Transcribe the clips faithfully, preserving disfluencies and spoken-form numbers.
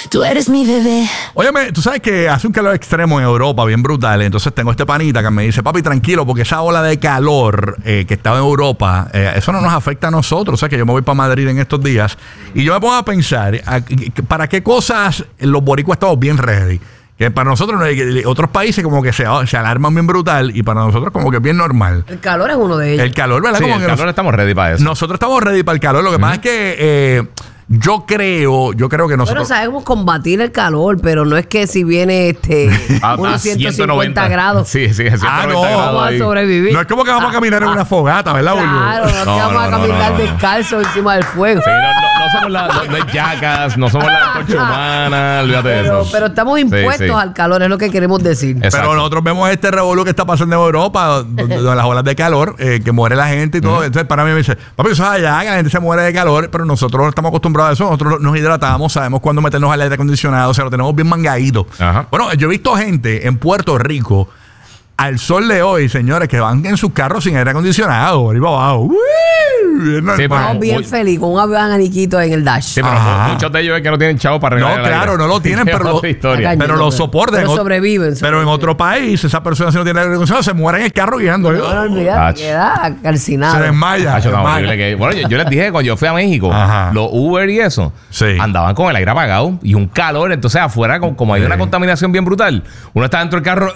Tú eres mi bebé. Óyeme, tú sabes que hace un calor extremo en Europa, bien brutal. Entonces tengo este panita que me dice, papi, tranquilo, porque esa ola de calor eh, que estaba en Europa, eh, eso no nos afecta a nosotros. O sea, que yo me voy para Madrid en estos días y yo me pongo a pensar, a, ¿para qué cosas los boricuas estamos bien ready? Que para nosotros, otros países como que se, se alarman bien brutal y para nosotros como que es bien normal. El calor es uno de ellos. El calor, ¿verdad? Sí, como el que calor nos, estamos ready para eso. Nosotros estamos ready para el calor. Lo que uh-huh. pasa es que eh, yo creo, yo creo que nosotros... Bueno, sabemos combatir el calor, pero no es que si viene este a, unos a ciento cincuenta ciento noventa grados. Sí, sí, ciento noventa ah, no, grados vamos ahí. a sobrevivir. No es como que vamos ah, a caminar en una fogata, ¿verdad, Julio? Claro, no, no, que vamos no, a no, caminar no, no. descalzo encima del fuego. Sí, no, no, no somos la, no, no es yacas, no somos la concha humana, olvídate de Pero, eso. pero estamos impuestos Sí, sí. al calor, es lo que queremos decir. Exacto. Pero nosotros vemos este revolú que está pasando en Europa, donde, donde las olas de calor, eh, que muere la gente y todo. Uh-huh. Entonces, para mí me dice, papi, eso es allá, que la gente se muere de calor, pero nosotros no estamos acostumbrados a eso. Nosotros nos hidratamos, sabemos cuándo meternos al aire acondicionado, o sea, lo tenemos bien mangadito. Ajá. Bueno, yo he visto gente en Puerto Rico, al sol de hoy, señores, que van en sus carros sin aire acondicionado, arriba abajo. ¡Uy! Sí, Estamos bien felices con un abaniquito en el dash. Sí, pero Ajá. muchos de ellos es que no tienen chavo para arreglar No, el claro, aire. no lo tienen, pero lo, historia. pero lo soportan. Pero en sobreviven, sobreviven. Pero en otro país, esa persona si no tiene aire acondicionado, se muere en el carro guiando. No, no olvidate, queda calcinado. Se desmaya. Hacho, se no, desmaya. horrible que- bueno, yo, yo les dije que cuando yo fui a México, Ajá. los Uber y eso, Sí. andaban con el aire apagado y un calor. Entonces, afuera, como, como hay Sí. una contaminación bien brutal, uno está dentro del carro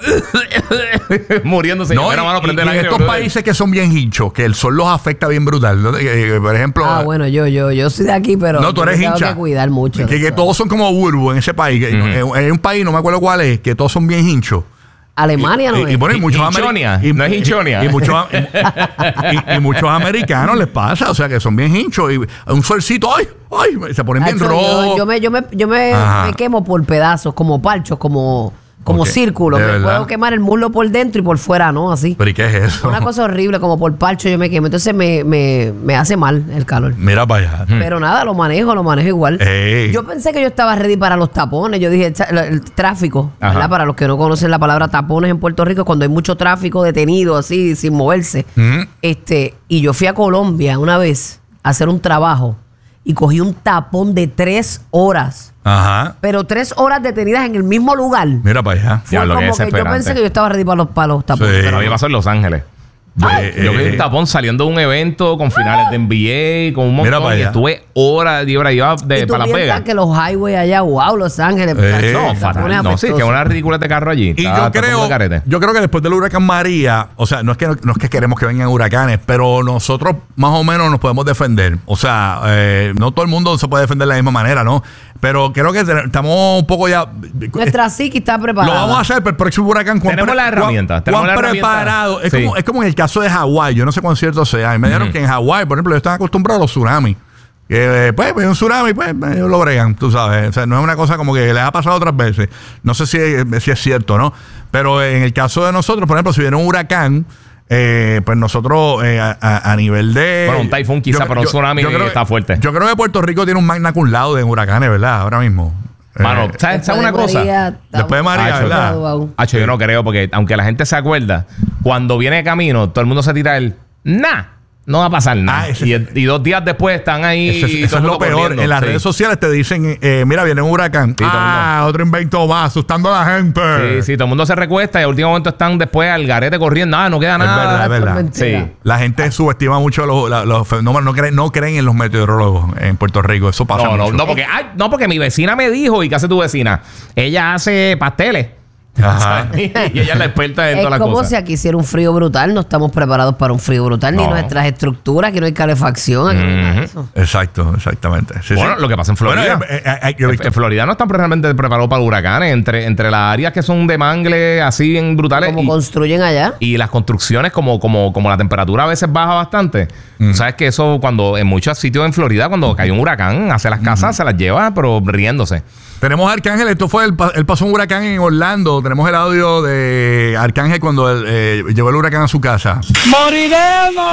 muriéndose. No, y, y, mano, y- prender y el en aire, estos brother. países que son bien hinchos, que el sol los afecta bien brutal. ¿no? Eh, eh, por ejemplo, Ah, bueno, yo, yo, yo soy de aquí, pero no, tú eres yo tengo hincha. que cuidar mucho. Que, que eso. todos son como burbu en ese país. Que, Ujú. en, en un país, no me acuerdo cuál es, que todos son bien hinchos. Alemania no Y, y, es. bueno, y muchos Hinchonia, ameri- y- no es y- hinchonia. Y, muchos, y, y- y muchos americanos les pasa, o sea, que son bien hinchos. Y un solcito, ¡ay! ¡Ay! Se ponen bien Hacho, rojos. Yo, yo me, yo me, yo me, Ajá. me quemo por pedazos, como parchos, como, como Ok, círculos. ¿de Me verdad? puedo quemar el muslo por dentro y por fuera, ¿no? Así. ¿Pero y qué es eso? Una cosa horrible, como por parcho yo me quemo. Entonces me, me, me hace mal el calor. Mira para allá. Pero nada, lo manejo, lo manejo igual. Ey. Yo pensé que yo estaba ready para los tapones. Yo dije, el, el tráfico, Ajá. ¿verdad? Para los que no conocen la palabra tapones en Puerto Rico, cuando hay mucho tráfico detenido, así, sin moverse. Ujú. Este, y yo fui a Colombia una vez a hacer un trabajo y cogí un tapón de tres horas. Ajá. Pero tres horas detenidas en el mismo lugar. Mira para allá. Fue Ya, lo que como es que yo desesperante. pensé que yo estaba ready para los, para los tapones. Sí. Pero a mí me pasó en Los Ángeles. Yo, yo vi un tapón saliendo de un evento con finales de N B A, con un Mira montón, para y allá. estuve horas y horas, iba de, Y tú para Las piensas Vegas. que los highways allá, wow, Los Ángeles. Eh, muchachos, No, tapones fatal. No, sí, apestosos. que una ridícula de carro allí. Y Está- yo está todo creo, de carete. yo creo que después del huracán María, o sea, no es que no, no es que queremos que vengan huracanes, pero nosotros más o menos nos podemos defender. O sea, eh, no todo el mundo se puede defender de la misma manera, ¿no? Pero creo que te- estamos un poco ya. Nuestra psiqui está Lo preparada. vamos a hacer para el próximo huracán. ¿Cuán Tenemos pre- la herramienta, cuán- tenemos cuán la herramienta. preparado. Es, Sí. como, es como en el caso de Hawái. Yo no sé cuán cierto sea. Y me dijeron Ujú. que en Hawái, por ejemplo, ellos están acostumbrados a los tsunamis. Que eh, pues, pues, un tsunami, pues ellos lo bregan, tú sabes. O sea, no es una cosa como que les ha pasado otras veces. No sé si, si es cierto, ¿no? Pero en el caso de nosotros, por ejemplo, si viene un huracán, eh, pues nosotros eh, a, a- a nivel de. Bueno, un taifún quizá, Yo- pero un yo- tsunami yo creo- está fuerte. Yo creo que Puerto Rico tiene un magna cum laude en huracanes, ¿verdad? Ahora mismo. Mano, Eh, ¿sabes, ¿sabes Después una de cosa? María, estamos- Después de María, Hacho, ¿verdad? graduados. Hacho, yo no creo, porque aunque la gente se acuerda, cuando viene de camino, todo el mundo se tira el nah, no va a pasar nada. Ah, ese- y, y dos días después están ahí. Eso es, todo eso es el lo mundo peor. corriendo. En las Sí. redes sociales te dicen, eh, mira, viene un huracán. todo el ah, otro invento más, asustando a la gente. Sí, sí, todo el mundo se recuesta y al último momento están después al garete corriendo. Ah, no queda Es nada. verdad, es verdad. Mentira. Sí. La gente subestima mucho los, la- los fenómenos, no creen, no creen en los meteorólogos en Puerto Rico. Eso pasa No, no, mucho. no, porque, ay, no, porque mi vecina me dijo, ¿y qué hace tu vecina? Ella hace pasteles. Ajá. y ella es la experta en Es todas las como cosas. si aquí hiciera un frío brutal. No estamos preparados para un frío brutal. Ni No. nuestras estructuras, aquí no hay calefacción. Aquí no hay nada de eso. Exacto, exactamente. Sí, Bueno, sí. lo que pasa en Florida. Bueno, eh, eh, eh, yo he En, visto- en Florida no están realmente preparados para huracanes. Entre, entre las áreas que son de mangle así bien brutales Como y, construyen allá. y las construcciones, como, como, como la temperatura a veces baja bastante. Tú sabes que eso, cuando en muchos sitios en Florida, cuando cae un huracán, hace las casas, se las lleva, pero riéndose. Tenemos a Arcángel, esto fue, el, pa- él pasó un huracán en Orlando. Tenemos el audio de Arcángel cuando él, eh, llegó el huracán a su casa. ¡Moriremos!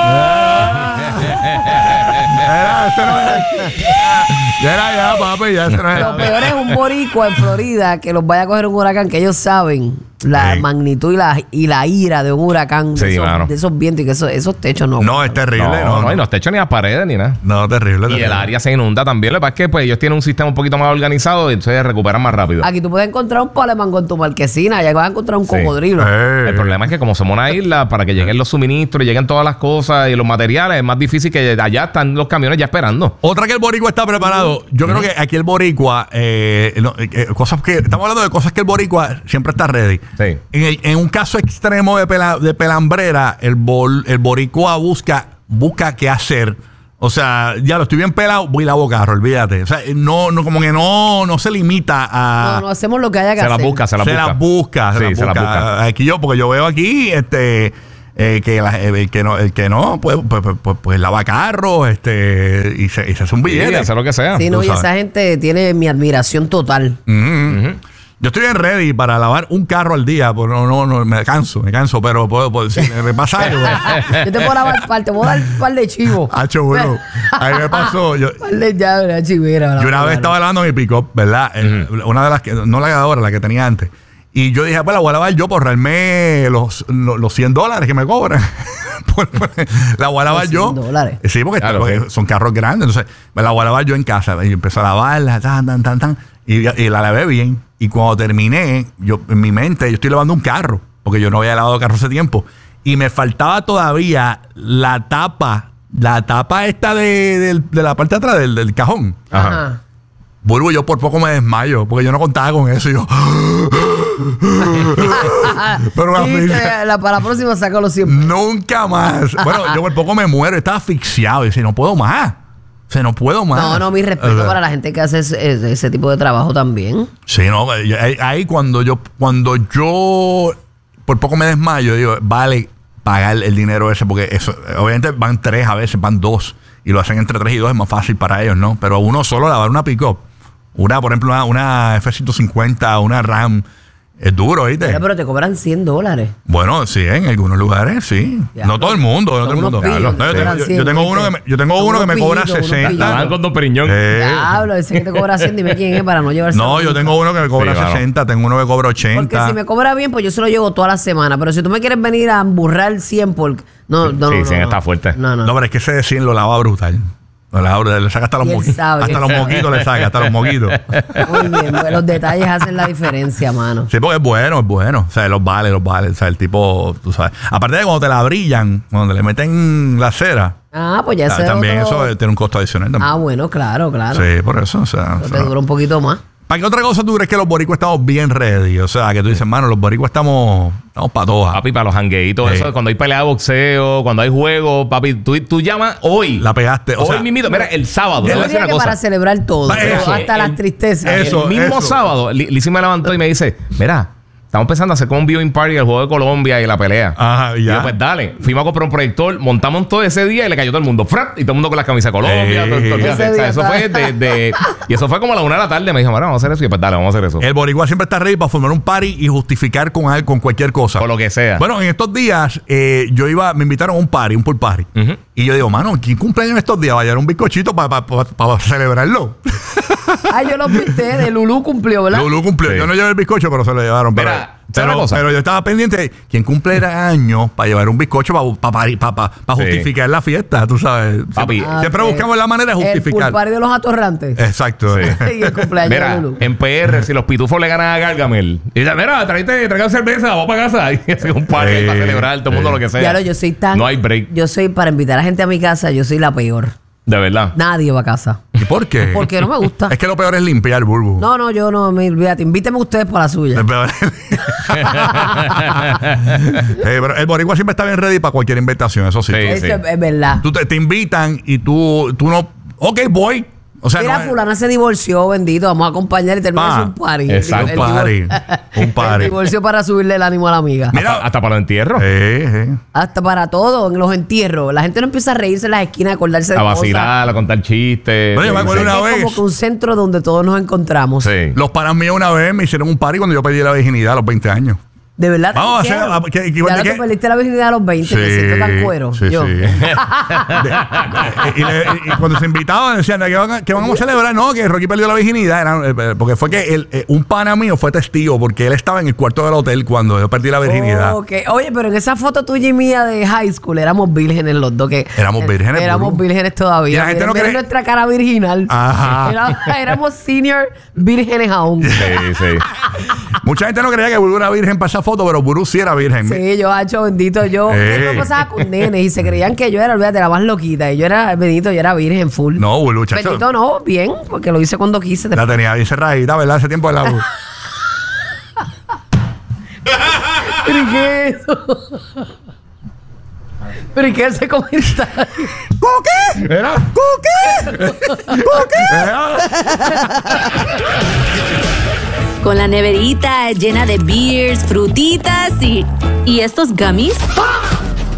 Era, ese no es- ya era ya, papi, ya ese no es- Lo peor es un boricua en Florida que los vaya a coger un huracán que ellos saben La Sí. magnitud y la, y la ira de un huracán, de, Sí, esos, mano. de esos vientos y que esos, esos techos no. No, es terrible. No, No, no, y los techos ni las paredes ni nada. No, terrible. Y el terrible. área se inunda también. Lo que pasa es que pues, ellos tienen un sistema un poquito más organizado y entonces recuperan más rápido. Aquí tú puedes encontrar un palemango en tu marquesina, allá vas a encontrar un Sí. cocodrilo. Eh. El problema es que como somos una isla, para que lleguen los suministros, lleguen todas las cosas y los materiales, es más difícil que allá están los camiones ya esperando. Otra que el boricua está preparado. Yo creo que aquí el boricua, eh, no, eh, cosas que estamos hablando de cosas que el boricua siempre está ready. Sí. En, el- en un caso extremo de, pela- de pelambrera, el, bol- el boricua busca, busca qué hacer. O sea, ya lo estoy bien pelado, voy y lavo carro, olvídate. O sea, no, no, como que no, no se limita a. No, no hacemos lo que haya que Se hacer. las busca, se las se busca. las busca, se Sí, las se las busca. busca. Aquí yo, porque yo veo aquí, este. eh, que la- el que no, el que no, pues, pues, pues, pues, pues lava carros, este, y se, y se hace un Sí, billete. hacer lo que sea. Sí, no, tú y sabes. esa gente tiene mi admiración total. Mm. Ujú. Yo estoy en ready para lavar un carro al día, pues no, no, no, me canso, me canso, pero puedo, puedo si me pasa algo. Yo te puedo lavar par, te puedo dar un par de chivos. Hacho, bueno, ahí me pasó. Yo, Par de llaves, una chivera. yo una vez estaba lavando mi pick-up, ¿verdad? Eh, Una de las que, no la de ahora, la que tenía antes. Y yo dije, pues la voy a lavar yo por ahorrarme los, los, los cien dólares que me cobran. Por- por- la voy a lavar Los yo. cien dólares. Sí, porque, Claro, porque sí. son carros grandes. Entonces, me la voy a lavar yo en casa. Y empecé a lavarla, tan, tan, tan, tan. Y, y la lavé bien. Y cuando terminé, yo en mi mente, yo estoy lavando un carro. Porque yo no había lavado carro hace tiempo. Y me faltaba todavía la tapa. La tapa esta de, del- de la parte de atrás del, del cajón. Ajá. Ajá. Vuelvo, yo por poco me desmayo, porque yo no contaba con eso. Y yo. Pero la Y fila- te- la, para la próxima saco los cien. nunca más. Bueno, yo por poco me muero, estaba asfixiado. Y decía, no puedo más. O sea, no puedo más. No, no, mi respeto O sea, para la gente que hace ese, ese- ese tipo de trabajo también. Sí, no, ahí, ahí cuando yo, cuando yo por poco me desmayo, digo, vale pagar el dinero ese, porque eso, obviamente van tres a veces, van dos, y lo hacen entre tres y dos, es más fácil para ellos, ¿no? Pero uno solo lavar una pick-up, una, por ejemplo, una, una F ciento cincuenta, una RAM, es duro, ¿viste? Pero, pero te cobran cien dólares. Bueno, sí, en algunos lugares, sí. Ya, no todo el mundo, no todo el unos mundo. pillos, No, yo, te tengo, cobran yo- cien, yo tengo uno que me, yo tengo Son uno que unos me cobra pillitos, unos sesenta. pillitos. Lavan con Don Periñón. Eh, Diablo, ese que te cobra cien, dime quién es para no llevarse. no, yo tengo uno que me cobra Sí, claro. sesenta, tengo uno que cobra Porque ochenta. si me cobra bien, pues yo se lo llevo toda la semana. Pero si tú me quieres venir a emburrar cien por. No, no, Sí, no. cien no, está no. fuerte. No, no. No, pero es que ese de cien lo lava brutal. Lo lava brutal, le saca hasta los Y él moquitos. sabe, Hasta él los sabe. moquitos le saca, hasta los moquitos. Muy bien, pues, los detalles hacen la diferencia, mano. Sí, porque es bueno, es bueno. O sea, los vale, los vale. O sea, el tipo, tú sabes. Aparte de cuando te la brillan, cuando le meten la cera, Ah, pues ya ta- sé. también eso eh, tiene un costo adicional también. Ah, bueno, claro, claro. Sí, por eso. O sea, o Pero sea, te dura un poquito más. ¿para qué otra cosa tú crees que los boricuas estamos bien ready? O sea, que tú dices, mano, los boricuas estamos, estamos para todas. Papi, para los jangueitos, Sí. eso, cuando hay pelea de boxeo, cuando hay juego, papi, tú, tú llamas hoy. La pegaste. O hoy sea, mismito, mira, el sábado, te Yo voy a decir diría una que cosa. para celebrar todo, Va, pero eso, hasta el- las tristezas. eso. el mismo sábado, Li- Lizzy me levantó y me dice, mira, estamos pensando en hacer como un viewing party del juego de Colombia y la pelea. Ajá, y Y ya. yo, pues dale, fuimos a comprar un proyector, montamos todo ese día y le cayó todo el mundo. ¡Frat! Y todo el mundo con las camisas de Colombia. Ey. todo- todo- Ese o sea, día eso está- fue de, de- Y eso fue como a la una de la tarde. Me dijo, mira, vamos a hacer eso. Y yo, pues dale, vamos a hacer eso. El boricua siempre está ready para formar un party y justificar con, al- con cualquier cosa. O lo que sea. Bueno, en estos días eh, yo iba, me invitaron a un party, un pool party. Ujú. Y yo digo, mano, ¿quién cumpleaños en estos días? Va a llevar un bizcochito para celebrarlo. Ah, yo lo vi ustedes. Lulú cumplió, ¿verdad? Lulu cumplió. Sí. Yo no llevé el bizcocho, pero se lo llevaron. Pero, Mira, ¿sabes pero, una cosa? pero yo estaba pendiente de quién cumple años para llevar un bizcocho para Sí. justificar la fiesta, tú sabes. Papi. Siempre, Ah, siempre ok. buscamos la manera de El justificar. pool party de los atorrantes. Exacto. Sí. Y el cumpleaños de Mira, Lulú. en P R, si los pitufos le ganan a Gargamel, y dice, mira, traíste, traigan cerveza, vamos para casa. Y hace un party ahí Sí, para celebrar, todo el mundo sí. lo que sea. Claro, yo soy tan. No hay break, Yo soy, para invitar a gente a mi casa, yo soy la peor. de verdad. Nadie va a casa. ¿Y por qué? Porque no me gusta. Es que lo peor es limpiar, Burbu. No, no, yo no, me olvídate. Invíteme ustedes para la suya. El peor Eh, pero el boricua siempre está bien ready para cualquier invitación, eso sí. Sí. Eso es, es verdad. Tú te, te invitan y tú, tú no. Ok, voy. O sea, Mira, no es- fulana se divorció, bendito. Vamos a acompañar y terminar Pa. un party. Exacto. El Un party. divor- Un party. El divorcio para subirle el ánimo a la amiga. Mira. Hasta, hasta para los entierros. Eh, eh. Hasta para todo, en los entierros. La gente no empieza a reírse en las esquinas, a acordarse de A cosas. vacilar, a contar chistes. Bueno, yo me acuerdo Sí, una Es vez. como que un centro donde todos nos encontramos. sí. Los panas míos una vez me hicieron un party cuando yo pedí la virginidad a los veinte años. De verdad. te Vamos a hicieron. hacer- que- que- ya no de te que- perdiste la virginidad a los veinte. Me siento tan cuero. sí, yo. sí. De- y, le- y cuando se invitaban decían que, van a- que vamos a celebrar, no, que Rocky perdió la virginidad, era, eh, porque fue que el, eh, un pana mío fue testigo porque él estaba en el cuarto del hotel cuando yo perdí la virginidad. Ok. Oye, pero en esa foto tuya y mía de high school éramos vírgenes los dos. Que Éramos vírgenes, Éramos Buru. vírgenes todavía. Y la gente Miren, no miren cree- nuestra cara virginal. Ajá. Era- éramos senior vírgenes aún. Sí, sí. Mucha gente no creía que Buru era virgen para esa foto, pero Buru sí era virgen. Sí, yo, hacho, bendito, yo. Eh. Yo pasaba con nenes y se creían que yo era, olvídate, la más loquita. Y yo era, bendito, yo era virgen full. No, Buru, chacho. Bendito no, bien, porque lo hice cuando quise. La tenía bien cerradita, ¿verdad? Ese tiempo de la luz. ¿Pero y qué es eso? ¿Pero y qué es ese comentario? ¿Qué? ¿Era? ¿Qué? Era- Con la neverita llena de beers, frutitas y... ¿Y estos gummies?